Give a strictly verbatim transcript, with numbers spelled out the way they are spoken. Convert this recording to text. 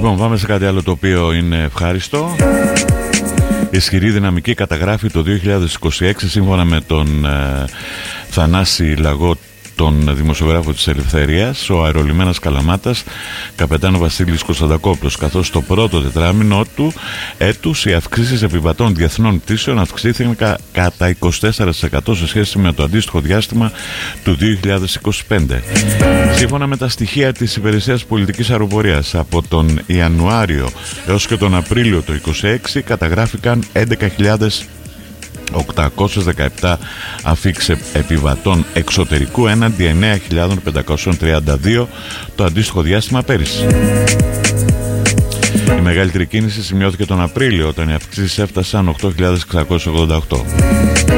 Λοιπόν, πάμε σε κάτι άλλο το οποίο είναι ευχάριστο. Ισχυρή δυναμική καταγράφει το δύο χιλιάδες είκοσι έξι σύμφωνα με τον ε, Θανάση Λαγό, τον δημοσιογράφο της Ελευθερίας, ο αερολιμένας Καλαμάτας, καπετάνο Βασίλης Κωνσταντακόπουλος, καθώς στο πρώτο τετράμινο του έτους οι αυξήσεις επιβατών διεθνών πτήσεων αυξήθηκαν κατά είκοσι τέσσερα τοις εκατό σε σχέση με το αντίστοιχο διάστημα του δύο χιλιάδες είκοσι πέντε. Σύμφωνα με τα στοιχεία της Υπηρεσίας Πολιτικής Αεροπορίας, από τον Ιανουάριο έως και τον Απρίλιο του είκοσι έξι καταγράφηκαν έντεκα χιλιάδες οκτακόσιες δεκαεπτά αφήξεις επιβατών εξωτερικού έναντι εννέα χιλιάδες πεντακόσιες τριάντα δύο το αντίστοιχο διάστημα πέρυσι. Η μεγαλύτερη κίνηση σημειώθηκε τον Απρίλιο, όταν οι αυξήσεις έφτασαν οκτώ χιλιάδες εξακόσιες ογδόντα οκτώ.